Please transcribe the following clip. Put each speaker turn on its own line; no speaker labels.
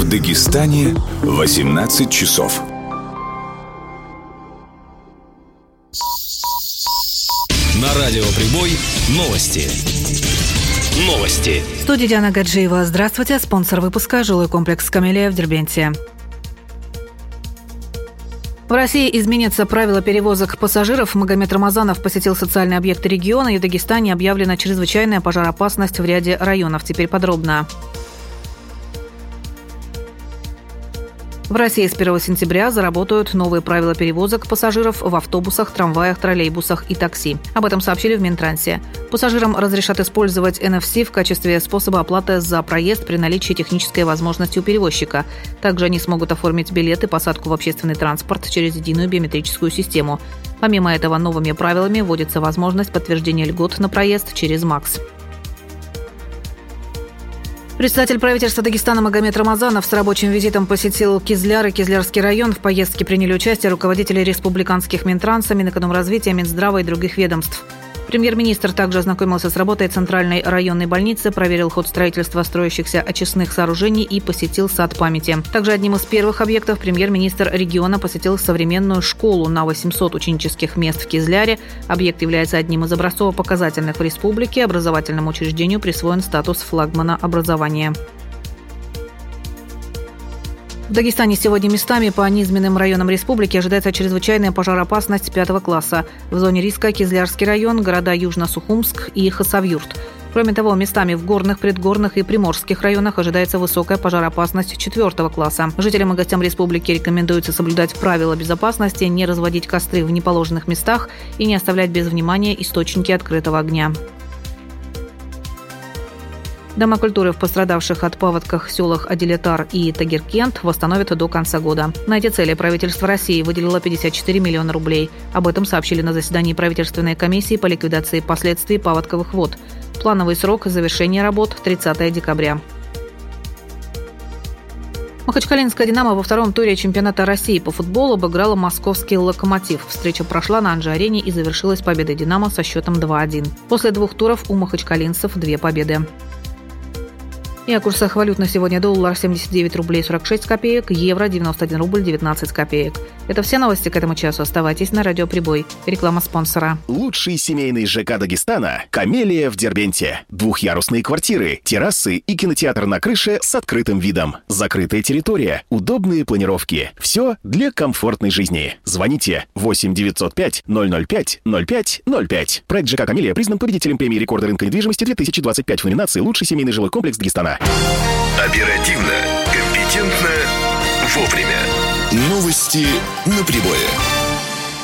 Дагестане 18 часов.
На радио Прибой новости.
В студии Диана Гаджиева. Здравствуйте. Спонсор выпуска — жилой комплекс «Камелия» в Дербенте. В России изменятся правила перевозок пассажиров. Магомед Рамазанов посетил социальные объекты региона, и в Дагестане объявлена чрезвычайная пожароопасность в ряде районов. Теперь подробно. В России с 1 сентября заработают новые правила перевозок пассажиров в автобусах, трамваях, троллейбусах и такси. Об этом сообщили в Минтрансе. Пассажирам разрешат использовать NFC в качестве способа оплаты за проезд при наличии технической возможности у перевозчика. Также они смогут оформить билеты, посадку в общественный транспорт через единую биометрическую систему. Помимо этого, новыми правилами вводится возможность подтверждения льгот на проезд через МАКС. Председатель правительства Дагестана Магомед Рамазанов с рабочим визитом посетил Кизляр и Кизлярский район. В поездке приняли участие руководители республиканских Минтранса, Минэкономразвития, Минздрава и других ведомств. Премьер-министр также ознакомился с работой Центральной районной больницы, проверил ход строительства строящихся очистных сооружений и посетил сад памяти. Также одним из первых объектов премьер-министр региона посетил современную школу на 800 ученических мест в Кизляре. Объект является одним из образцово-показательных в республике. Образовательному учреждению присвоен статус флагмана образования. В Дагестане сегодня местами по низменным районам республики ожидается чрезвычайная пожароопасность 5 класса. В зоне риска Кизлярский район, города Южно-Сухумск и Хасавюрт. Кроме того, местами в горных, предгорных и приморских районах ожидается высокая пожароопасность 4 класса. Жителям и гостям республики рекомендуется соблюдать правила безопасности, не разводить костры в неположенных местах и не оставлять без внимания источники открытого огня. Дома культуры в пострадавших от паводках селах Адилетар и Тагиркент восстановят до конца года. На эти цели правительство России выделило 54 миллиона рублей. Об этом сообщили на заседании правительственной комиссии по ликвидации последствий паводковых вод. Плановый срок завершения работ – 30 декабря. Махачкалинская «Динамо» во втором туре чемпионата России по футболу обыграла московский «Локомотив». Встреча прошла на Анжи-арене и завершилась победой «Динамо» со счетом 2-1. После 2 туров у махачкалинцев 2 победы. И о курсах валют на сегодня: доллар 79 рублей 46 копеек, евро 91 рубль 19 копеек. Это все новости к этому часу. Оставайтесь на радио Прибой. Реклама спонсора.
Лучший семейный ЖК Дагестана – «Камелия» в Дербенте. Двухъярусные квартиры, террасы и кинотеатр на крыше с открытым видом. Закрытая территория, удобные планировки. Все для комфортной жизни. Звоните 8 905 005 05 05. Проект ЖК «Камелия» признан победителем премии рекорда рынка недвижимости 2025 в номинации «Лучший семейный жилой комплекс Дагестана».
Оперативно, компетентно, вовремя. Новости на Прибое.